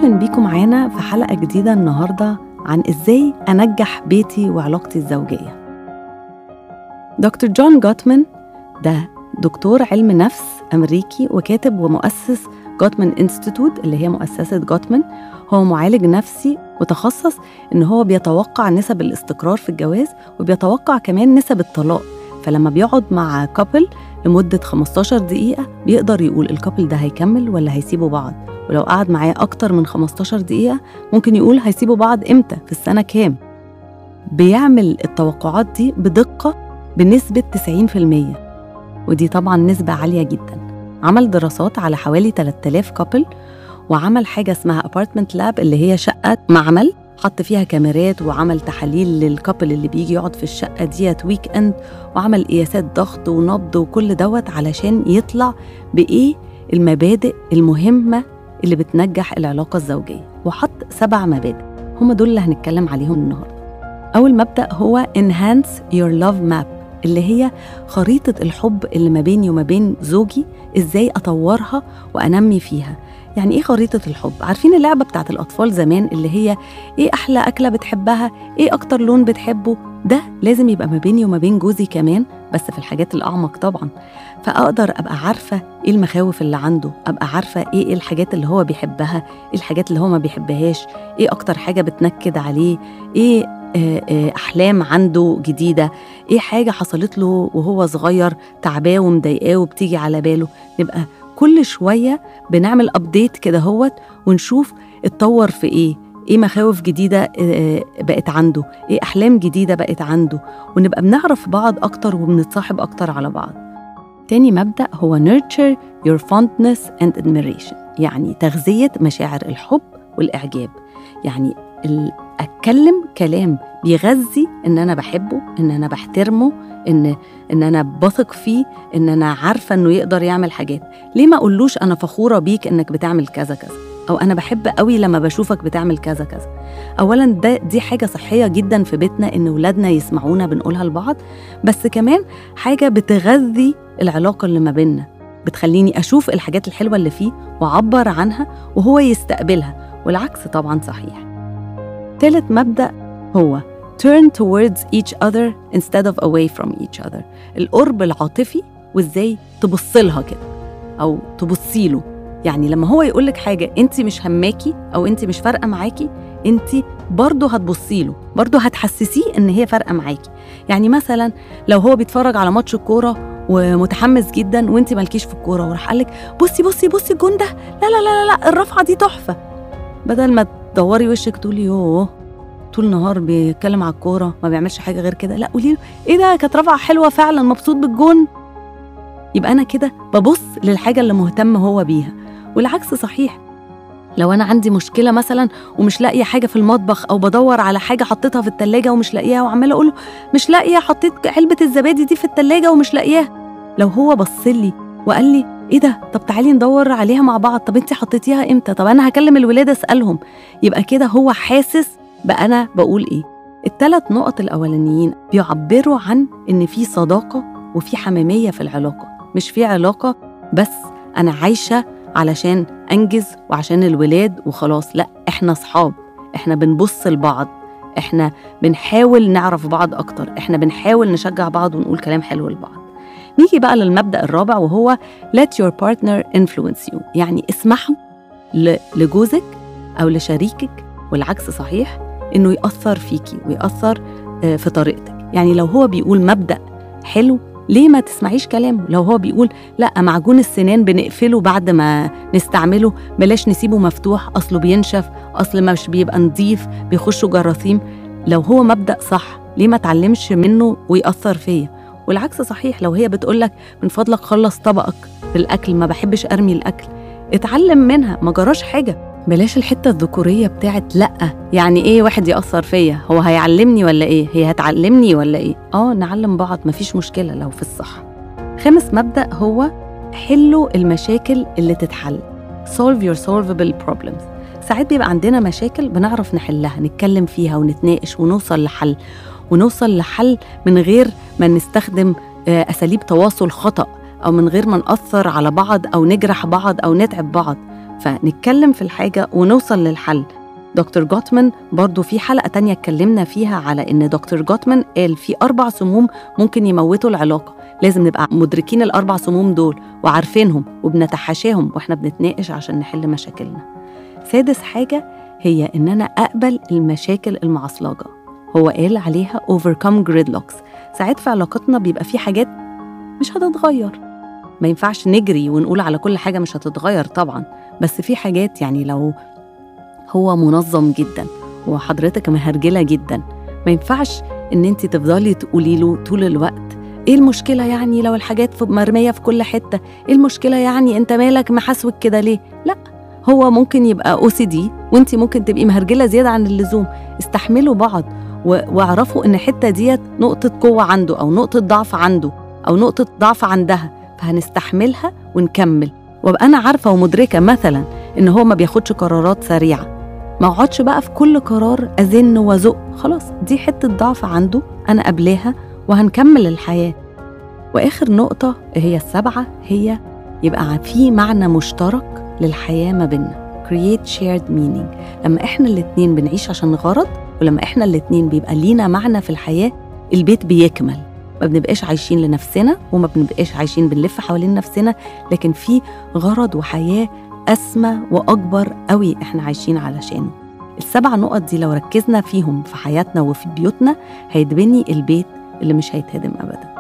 أهلا بيكم معانا في حلقة جديدة النهاردة عن إزاي أنجح بيتي وعلاقتي الزوجية. دكتور جون جوتمان ده دكتور علم نفس أمريكي وكاتب ومؤسس جوتمان انستيتوت اللي هي مؤسسة جوتمان. هو معالج نفسي وتخصص إن هو بيتوقع نسب الاستقرار في الجواز وبيتوقع كمان نسب الطلاق. فلما بيقعد مع كابل لمدة 15 دقيقة بيقدر يقول الكابل ده هيكمل ولا هيسيبوا بعض، ولو قعد معاه أكتر من 15 دقيقة ممكن يقول هيسيبوا بعض إمتى، في السنة كام. بيعمل التوقعات دي بدقة بنسبة 90%، ودي طبعاً نسبة عالية جداً. عمل دراسات على حوالي 3000 كابل، وعمل حاجة اسمها apartment lab اللي هي شقة معمل حط فيها كاميرات، وعمل تحاليل للكابل اللي بيجي يقعد في الشقة ديت ويك اند، وعمل قياسات ضغط ونبض وكل دوت علشان يطلع بإيه المبادئ المهمة اللي بتنجح العلاقة الزوجية. وحط 7 مبادئ هم دول اللي هنتكلم عليهم النهاردة. أول مبدأ هو enhance your love map، اللي هي خريطة الحب اللي ما بيني وما بين زوجي، إزاي أطورها وأنمي فيها. يعني إيه خريطة الحب؟ عارفين اللعبة بتاعت الأطفال زمان اللي هي إيه أحلى أكلة بتحبها، إيه أكتر لون بتحبه؟ ده لازم يبقى ما بيني وما بين جوزي كمان، بس في الحاجات الأعمق طبعاً. فأقدر أبقى عارفة إيه المخاوف اللي عنده، أبقى عارفة إيه الحاجات اللي هو بيحبها، إيه الحاجات اللي هو ما بيحبهاش، إيه أكتر حاجة بتنكد عليه، إيه أحلام عنده جديدة، إيه حاجة حصلت له وهو صغير تعباه ومضايقاه وبتيجي على باله. نبقى كل شوية بنعمل أبديت كده هوت ونشوف اتطور في إيه مخاوف جديدة بقت عنده، إيه أحلام جديدة بقت عنده، ونبقى بنعرف بعض أكتر وبنتصاحب أكتر على بعض. تاني مبدأ هو nurture your fondness and admiration، يعني تغذية مشاعر الحب والإعجاب. يعني أتكلم كلام بيغذي إن أنا بحبه، إن أنا بحترمه، إن أنا بثق فيه، إن أنا عارفة إنه يقدر يعمل حاجات. ليه ما أقولوش أنا فخورة بيك إنك بتعمل كذا كذا، أو أنا بحب قوي لما بشوفك بتعمل كذا كذا. أولاً دي حاجة صحية جداً في بيتنا إن ولادنا يسمعونا بنقولها لبعض، بس كمان حاجة بتغذي العلاقة اللي ما بيننا، بتخليني أشوف الحاجات الحلوة اللي فيه وأعبر عنها وهو يستقبلها، والعكس طبعاً صحيح. ثالث مبدأ هو turn towards each other instead of away from each other، القرب العاطفي وإزاي تبصلها كده أو تبصيله. يعني لما هو يقولك حاجة أنت مش هماكي أو أنت مش فارقة معاكي، أنت برضو هتبصيله، برضو هتحسسيه إن هي فارقة معاكي. يعني مثلا لو هو بيتفرج على ماتش الكورة ومتحمس جدا وأنت مالكيش في الكورة، وراح قالك بصي بصي بصي الجون ده، لا لا لا لا الرفعة دي تحفة، بدل ما تدوري وشك تقولي يوه طول النهار بيتكلم على الكورة ما بيعملش حاجة غير كده، لا قولي له ايه ده كانت رفعة حلوة فعلا، مبسوط بالجون. يبقى أنا كده ببص للحاجة اللي مهتم هو بيها. والعكس صحيح، لو أنا عندي مشكلة مثلا ومش لاقية حاجة في المطبخ، أو بدور على حاجة حطيتها في التلاجة ومش لاقيها وعمالة أقوله مش لاقية، حطيت علبة الزبادي دي في التلاجة ومش لاقياها، لو هو بصلي وقال لي ايه ده طب تعالي ندور عليها مع بعض، طب انتي حطيتيها امتى، طب أنا هكلم الولاد أسألهم، يبقى كده هو حاسس بقى أنا بقول إيه. ال3 نقط الأولانيين بيعبروا عن إن في صداقة وفي حميمية في العلاقة، مش في علاقة بس أنا عايشة علشان أنجز وعشان الولاد وخلاص، لا إحنا صحاب، إحنا بنبص لبعض، إحنا بنحاول نعرف بعض أكتر، إحنا بنحاول نشجع بعض ونقول كلام حلو لبعض. نيجي بقى للمبدأ الرابع وهو let your partner influence you، يعني اسمحوا لجوزك أو لشريكك، والعكس صحيح، إنه يأثر فيكي ويأثر في طريقتك. يعني لو هو بيقول مبدأ حلو ليه ما تسمعيش كلامه؟ لو هو بيقول لا معجون السنان بنقفله بعد ما نستعمله، بلاش نسيبه مفتوح أصله بينشف، أصل مش بيبقى نظيف بيخشوا جراثيم، لو هو مبدأ صح ليه ما تعلمش منه ويأثر فيا؟ والعكس صحيح، لو هي بتقولك من فضلك خلص طبقك بالأكل، ما بحبش أرمي الأكل، اتعلم منها، ما جراش حاجة. بلاش الحتة الذكورية بتاعت لأ يعني إيه واحد يأثر فيا، هو هيعلمني ولا إيه، هي هتعلمني ولا إيه؟ نعلم بعض، مفيش مشكلة لو في الصح. 5 مبدأ هو حلوا المشاكل اللي تتحل، solve your solvable problems. ساعات بيبقى عندنا مشاكل بنعرف نحلها، نتكلم فيها ونتناقش ونوصل لحل من غير ما نستخدم أساليب تواصل خطأ، أو من غير ما نأثر على بعض أو نجرح بعض أو نتعب بعض. فنتكلم في الحاجة ونوصل للحل. دكتور جوتمان برضو في حلقة تانية اتكلمنا فيها على إن دكتور جوتمان قال في 4 سموم ممكن يموتوا العلاقة. لازم نبقى مدركين ال4 سموم دول وعارفينهم وبنتحاشاهم وإحنا بنتناقش عشان نحل مشاكلنا. سادس حاجة هي إن أنا أقبل المشاكل المعصلجة. هو قال عليها overcome gridlocks. ساعات في علاقتنا بيبقى في حاجات مش هتتغير، ما ينفعش نجري ونقول على كل حاجة مش هتتغير طبعاً، بس في حاجات يعني لو هو منظم جداً وحضرتك مهرجلة جداً، ما ينفعش إن أنت تفضلي تقولي له طول الوقت إيه المشكلة يعني لو الحاجات مرمية في كل حتة، إيه المشكلة يعني أنت مالك محسوك كده ليه؟ لأ، هو ممكن يبقى OCD وأنت ممكن تبقي مهرجلة زيادة عن اللزوم. استحملوا بعض واعرفوا إن حتة ديت نقطة قوة عنده أو نقطة ضعف عنده أو نقطة ضعف عندها، فهنستحملها ونكمل. وابقى أنا عارفة ومدركة مثلا إن هو ما بياخدش قرارات سريعة، ما اقعدش بقى في كل قرار أزن وزق، خلاص دي حتة ضعف عنده أنا قبلها وهنكمل الحياة. وآخر نقطة هي 7، هي يبقى في معنى مشترك للحياة ما بيننا، create shared meaning. لما إحنا الاتنين بنعيش عشان غرض، ولما إحنا الاتنين بيبقى لينا معنى في الحياة، البيت بيكمل. ما بنبقاش عايشين لنفسنا وما بنبقاش عايشين بنلف حوالين نفسنا، لكن في غرض وحياة أسمى وأكبر قوي إحنا عايشين علشانه. ال7 نقط دي لو ركزنا فيهم في حياتنا وفي بيوتنا هيتبني البيت اللي مش هيتهدم أبداً.